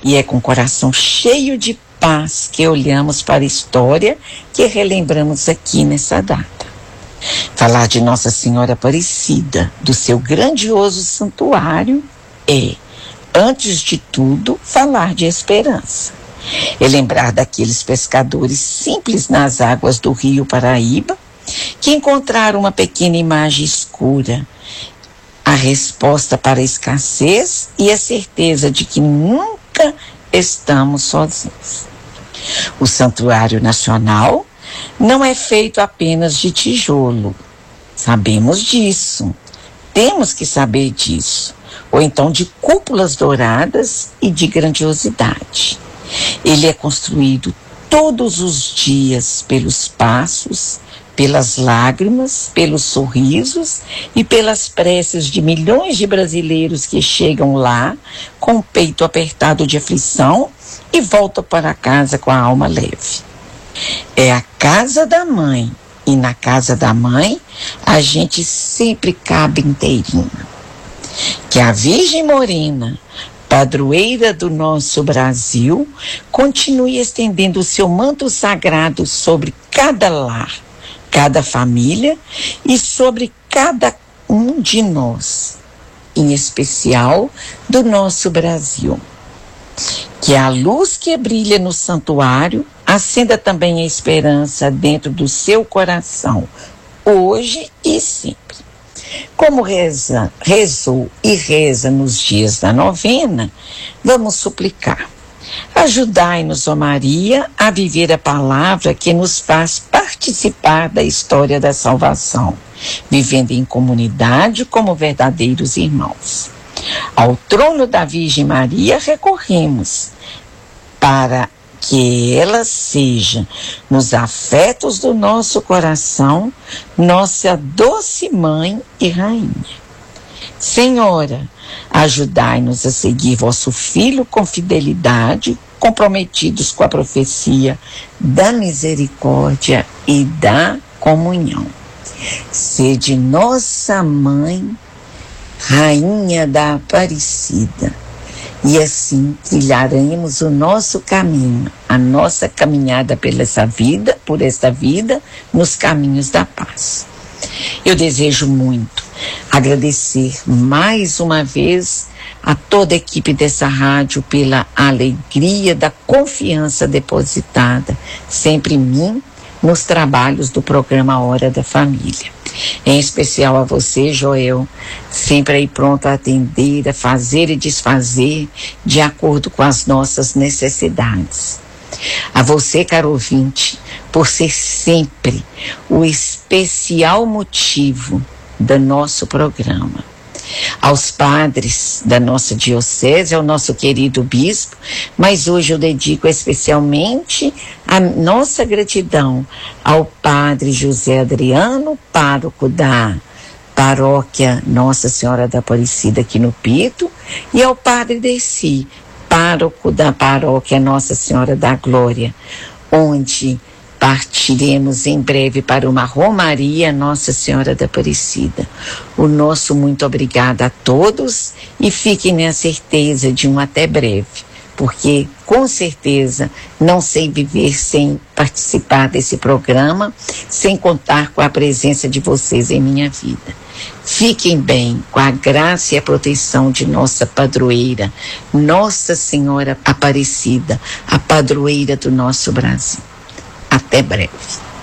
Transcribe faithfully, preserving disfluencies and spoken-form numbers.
E é com o coração cheio de paz que olhamos para a história que relembramos aqui nessa data. Falar de Nossa Senhora Aparecida, do seu grandioso santuário, é, antes de tudo, falar de esperança. É lembrar daqueles pescadores simples nas águas do rio Paraíba que encontraram uma pequena imagem escura, a resposta para a escassez e a certeza de que nunca estamos sozinhos. O Santuário Nacional não é feito apenas de tijolo. Sabemos disso. Temos que saber disso. Ou então de cúpulas douradas e de grandiosidade. Ele é construído todos os dias pelos passos, pelas lágrimas, pelos sorrisos e pelas preces de milhões de brasileiros que chegam lá com o peito apertado de aflição e voltam para casa com a alma leve. É a casa da mãe, e na casa da mãe a gente sempre cabe inteirinho. Que a Virgem Morena, padroeira do nosso Brasil, continue estendendo o seu manto sagrado sobre cada lar, cada família e sobre cada um de nós, em especial do nosso Brasil. Que a luz que brilha no santuário acenda também a esperança dentro do seu coração, hoje e sempre. Como reza, rezou e reza nos dias da novena, vamos suplicar. Ajudai-nos, ó Maria, a viver a palavra que nos faz participar da história da salvação, vivendo em comunidade como verdadeiros irmãos. Ao trono da Virgem Maria recorremos, para que ela seja, nos afetos do nosso coração, nossa doce mãe e rainha. Senhora, ajudai-nos a seguir vosso Filho com fidelidade, comprometidos com a profecia da misericórdia e da comunhão. Sede nossa mãe, Rainha da Aparecida, e assim trilharemos o nosso caminho, a nossa caminhada pela essa vida, por esta vida, nos caminhos da paz. Eu desejo muito agradecer mais uma vez a toda a equipe dessa rádio pela alegria da confiança depositada sempre em mim nos trabalhos do programa Hora da Família. Em especial a você, Joel, sempre aí pronto a atender, a fazer e desfazer de acordo com as nossas necessidades. A você, caro ouvinte, por ser sempre o especial motivo do nosso programa. Aos padres da nossa diocese, ao nosso querido bispo, mas hoje eu dedico especialmente a nossa gratidão ao padre José Adriano, pároco da paróquia Nossa Senhora da Aparecida aqui no Pito, e ao padre Deci, pároco da paróquia Nossa Senhora da Glória, onde partiremos em breve para uma romaria Nossa Senhora da Aparecida. O nosso muito obrigada a todos e fiquem na certeza de um até breve, porque com certeza não sei viver sem participar desse programa, sem contar com a presença de vocês em minha vida. Fiquem bem com a graça e a proteção de nossa padroeira, Nossa Senhora Aparecida, a padroeira do nosso Brasil. Até breve.